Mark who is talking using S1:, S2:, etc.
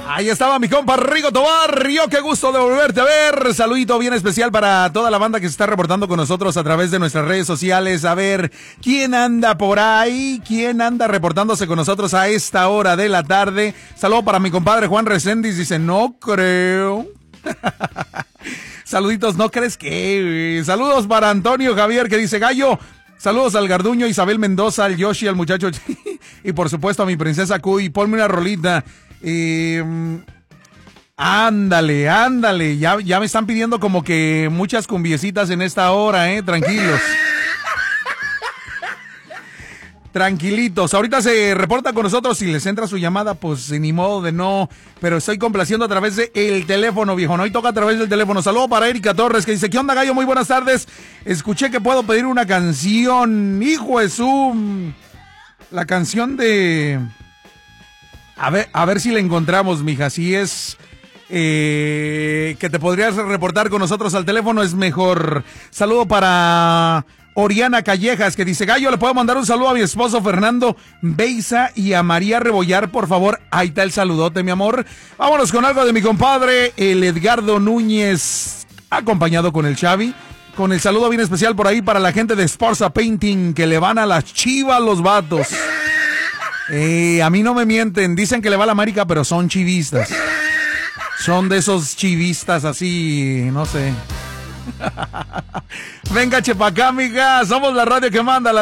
S1: Ahí estaba mi compa Rigo Tobar. Qué gusto de volverte a ver. Saludito bien especial para toda la banda que se está reportando con nosotros a través de nuestras redes sociales. A ver, ¿quién anda por ahí? ¿Quién anda reportándose con nosotros a esta hora de la tarde? Saludo para mi compadre Juan Reséndiz. Dice, no creo. Saluditos, ¿no crees que? Saludos para Antonio Javier que dice, Gallo. Saludos al Garduño, Isabel Mendoza, al Yoshi, al muchacho y por supuesto a mi princesa Cuy. Ponme una rolita. Ándale, ya me están pidiendo como que muchas cumbiecitas en esta hora, tranquilos. Tranquilitos, ahorita se reporta con nosotros, si les entra su llamada, pues ni modo de no, pero estoy complaciendo a través del teléfono, viejo, no, hoy toca a través del teléfono. Saludo para Erika Torres, que dice, ¿qué onda, Gallo? Muy buenas tardes, escuché que puedo pedir una canción, hijo de su... La canción de... A ver si la encontramos, mija, si es... que te podrías reportar con nosotros al teléfono, es mejor. Saludo para... Oriana Callejas, que dice, Gallo, le puedo mandar un saludo a mi esposo Fernando Beiza y a María Rebollar, por favor. Ahí está el saludote, mi amor. Vámonos con algo de mi compadre, el Edgardo Núñez, acompañado con el Xavi. Con el saludo bien especial por ahí para la gente de Sporza Painting, que le van a las Chivas los vatos. A mí no me mienten, dicen que le va a la América, pero son chivistas. Son de esos chivistas así, no sé. Venga, chepa acá, amiga. Somos la radio que manda.